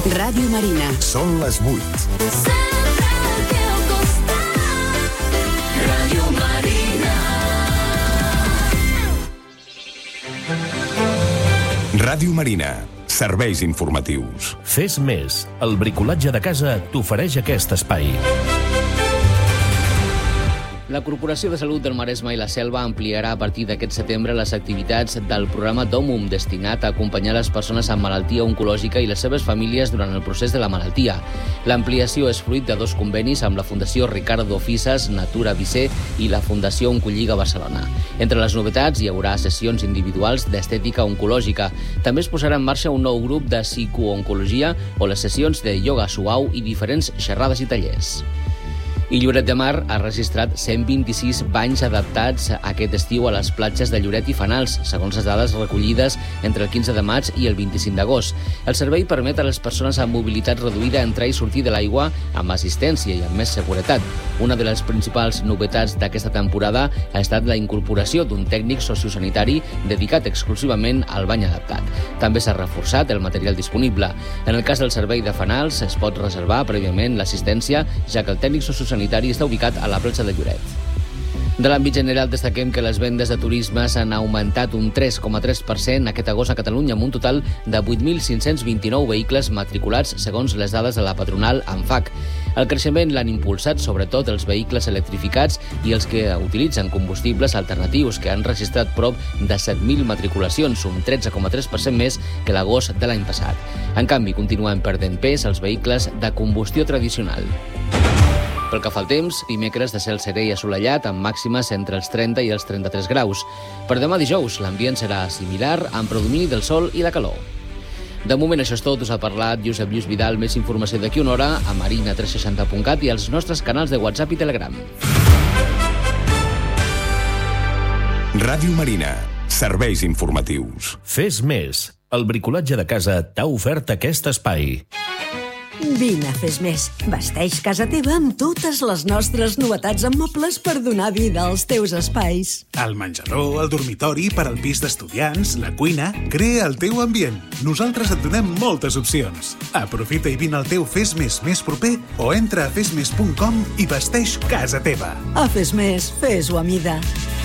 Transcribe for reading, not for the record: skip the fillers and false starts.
Ràdio Marina. Són les 8. Sempre al teu costat. Ràdio Marina. Ràdio Marina. Serveis informatius. Fes més. El bricolatge de casa t'ofereix aquest espai. La Corporació de Salut del Maresme i la Selva ampliarà a partir d'aquest setembre les activitats del programa DOMUM, destinat a acompanyar les persones amb malaltia oncològica i les seves famílies durant el procés de la malaltia. L'ampliació és fruit de 2 convenis amb la Fundació Ricardo Fisas, Natura Visé i la Fundació Oncolliga Barcelona. Entre les novetats hi haurà sessions individuals d'estètica oncològica. També es posarà en marxa un nou grup de psicooncologia o les sessions de ioga suau i diferents xerrades i tallers. I Lloret de Mar ha registrat 126 banys adaptats aquest estiu a les platges de Lloret i Fanals, segons les dades recollides entre el 15 de maig i el 25 d'agost. El servei permet a les persones amb mobilitat reduïda entrar i sortir de l'aigua amb assistència i amb més seguretat. Una de les principals novetats d'aquesta temporada ha estat la incorporació d'un tècnic sociosanitari dedicat exclusivament al bany adaptat. També s'ha reforçat el material disponible. En el cas del servei de Fanals es pot reservar prèviament l'assistència, ja que el tècnic sociosanitari està ubicat a la platja de Lloret. De l'àmbit general destaquem que les vendes de turisme s'han augmentat un 3,3% aquest agost a Catalunya, amb un total de 8.529 vehicles matriculats, segons les dades de la patronal ANFAC. El creixement l'han impulsat sobretot els vehicles electrificats i els que utilitzen combustibles alternatius, que han registrat prop de 7.000 matriculacions, un 13,3% més que l'agost de l'any passat. En canvi, continuen perdent pes els vehicles de combustió tradicional. Pel que fa al temps, dimecres de cel serè i assolellat, amb màximes entre els 30 i els 33 graus. Per demà dijous, l'ambient serà similar, amb predomini del sol i la calor. De moment això és tot, us ha parlat Josep Lluís Vidal. Més informació d'aquí una hora a marina360.cat i als nostres canals de WhatsApp i Telegram. Ràdio Marina. Serveis informatius. Fes més. El bricolatge de casa t'ha ofert aquest espai. Vine a Fes Més. Vesteix casa teva amb totes les nostres novetats en mobles per donar vida als teus espais. El menjador, el dormitori, per al pis d'estudiants, la cuina... Crea el teu ambient. Nosaltres et donem moltes opcions. Aprofita i vine al teu Fes Més més proper o entra a fesmes.com i vesteix casa teva. A Fes Més, fes-ho a mida.